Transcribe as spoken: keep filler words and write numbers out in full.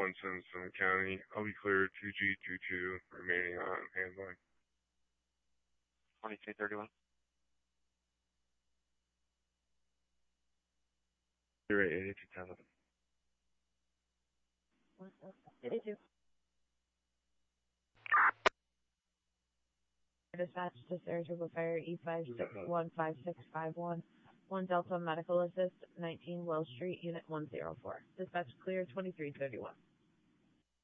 one, Simpson County. I'll be clear two G two two, remaining on handling. twenty-two thirty-one. You're right, eighty-two ten. eighty-two. Dispatch to Saratoga Fire E five six one five six five one. one Delta Medical Assist, nineteen Wells Street, Unit one zero four. Dispatch clear twenty-three thirty-one.